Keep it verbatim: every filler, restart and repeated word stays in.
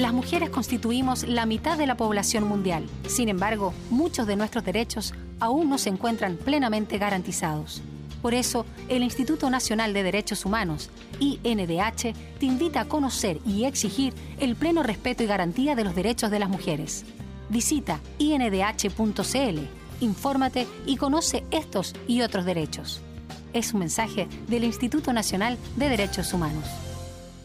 Las mujeres constituimos la mitad de la población mundial. Sin embargo, muchos de nuestros derechos aún no se encuentran plenamente garantizados. Por eso, el Instituto Nacional de Derechos Humanos, I N D H, te invita a conocer y exigir el pleno respeto y garantía de los derechos de las mujeres. Visita i n d h punto c l, infórmate y conoce estos y otros derechos. Es un mensaje del Instituto Nacional de Derechos Humanos.